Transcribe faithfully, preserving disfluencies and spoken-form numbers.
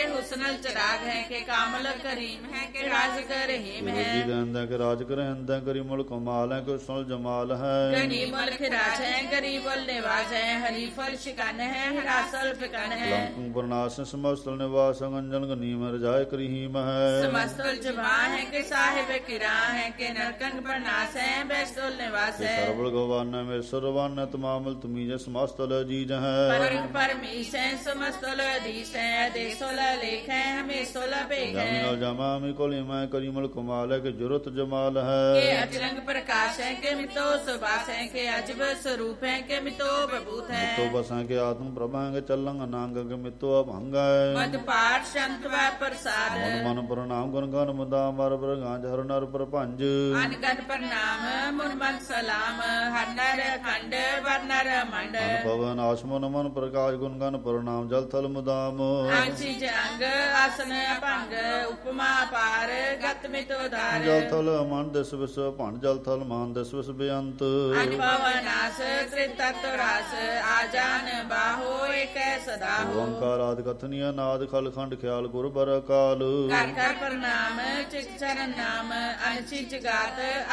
ਹੁਸਨਲ ਚਰਾਗ ਹੈ ਕਿ ਕਾਮਲ ਕਰੀਮ ਹੈ ਕਿ ਰਾਜ ਕਰ ਰਹੀਮ ਹੈ ਜੀ ਕਹਿੰਦਾ ਕਿ ਰਾਜ ਕਰ ਹੰਦਾ ਕਰੀ ਮੁਲਕ ਕਮਾਲ ਹੈ ਕਿ ਹੁਸਨਲ ਜਮਾਲ ਹੈ ਗਨੀ ਮੁਲਕ ਰਾਜ ਹੈ ਗਰੀਬਲ ਨਿਵਾਜ ਹੈ ਹਰੀਫਲ ਸ਼ਿਕਨ ਹੈ ਹਿਰਾਸਲ ਫਿਕਨ ਹੈ ਲੰਕੰ ਪ੍ਰਨਾਸ ਸਮਸਤਲ ਨਿਵਾਸ ਅੰਜਨ ਗਨੀਮ ਰਜਾਇ ਕਰੀਮ ਹੈ ਸਮਸਤਲ ਜਵਾ ਹੈ ਕਿ ਸਾਹਿਬ ਕਿਰਾ ਹੈ ਕਿ ਨਰਕਨ ਪ੍ਰਨਾਸ ਹੈ ਬੈਸਤਲ ਨਿਵਾਸ ਹੈ ਸਰਬਲ ਗਵਾਨ ਮੇ ਸਰਵਨ ਤਮਾਮਲ ਤੁਮੀ ਜਸ ਸਮਸਤਲ ਜੀਜ ਹੈ परम परमीश है समस्तल अधीश है देशोल लेख है हमेशोल भेख है जमीन जमामी कोली मैं करीमल कमाल है कि जुरत जमाल है के अचरंग प्रकाश है के मितो सुबास है के अजब स्वरूप है के मितो बभूत है मितो बसा के आत्म प्रभांग चलंग अनांग के मितो अभंग है मद पाठ संत व प्रसाद मन मन प्रणाम गुण गान मुदा मर पर गांज हर नर पर पंज अनगन प्रणाम मुन मन सलाम हर नर खंड वर नर मंड पवन आसमन मन प्रकाश गुण गान प्रणाम जल थल मुदाम आंसी जंग आसन भंग उपमा पार गत मितो धार जल थल मन दस विस भण जल थल मान दस विस बेअंत अनुभवनास त्रितत्व रास आजान बाहो एक सदा हो ओंकार आदि कथनीय नाद खल खंड ख्याल गुर बर काल कर कर प्रणाम चित चरण नाम अनचित गात